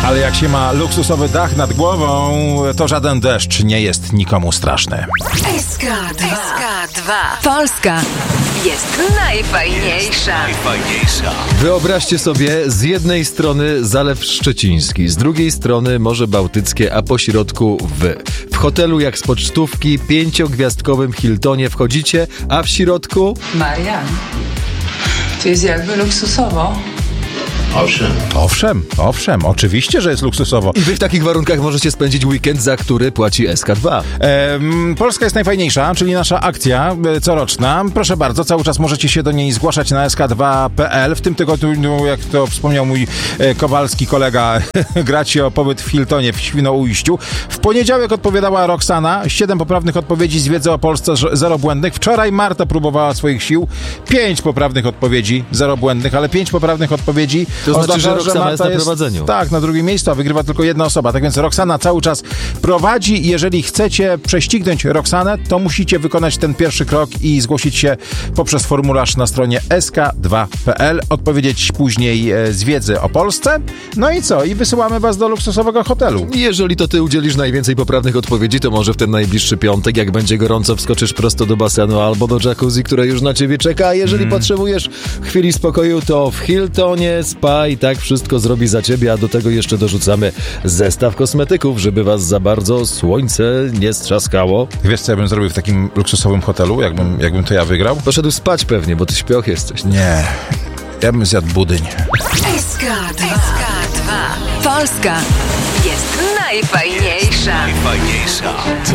Ale jak się ma luksusowy dach nad głową, to żaden deszcz nie jest nikomu straszny. SK2. Polska jest najfajniejsza. Wyobraźcie sobie, z jednej strony Zalew Szczeciński, z drugiej strony Morze Bałtyckie, a po środku wy. W hotelu jak z pocztówki, 5-gwiazdkowym Hiltonie wchodzicie, a w środku... Marian, tu jest jakby luksusowo. Owszem, oczywiście, że jest luksusowo. I wy w takich warunkach możecie spędzić weekend, za który płaci SK2. Polska jest najfajniejsza, czyli nasza akcja coroczna. Proszę bardzo, cały czas możecie się do niej zgłaszać na sk2.pl. W tym tygodniu, jak to wspomniał mój kowalski kolega, gracie o pobyt w Hiltonie w Świnoujściu. W poniedziałek odpowiadała Roxana. 7 poprawnych odpowiedzi z wiedzy o Polsce, 0 błędnych. Wczoraj Marta próbowała swoich sił. 5 poprawnych odpowiedzi, 0 błędnych, ale 5 poprawnych odpowiedzi. To znaczy, że Roxana Marta jest na prowadzeniu. Tak, na drugim miejscu, a wygrywa tylko jedna osoba. Tak więc Roxana cały czas prowadzi i jeżeli chcecie prześcignąć Roxanę, to musicie wykonać ten pierwszy krok i zgłosić się poprzez formularz na stronie sk2.pl, odpowiedzieć później z wiedzy o Polsce. No i co? I wysyłamy was do luksusowego hotelu. Jeżeli to ty udzielisz najwięcej poprawnych odpowiedzi, to może w ten najbliższy piątek, jak będzie gorąco, wskoczysz prosto do basenu albo do jacuzzi, które już na ciebie czeka, a jeżeli potrzebujesz chwili spokoju, to w Hiltonie spa i tak wszystko zrobi za ciebie, a do tego jeszcze dorzucamy zestaw kosmetyków, żeby was za bardzo słońce nie strzaskało. Wiesz, co ja bym zrobił w takim luksusowym hotelu, jakbym to ja wygrał? Poszedł spać pewnie, bo ty śpioch jesteś. Nie, ja bym zjadł budyń. SK2. Polska jest najfajniejsza.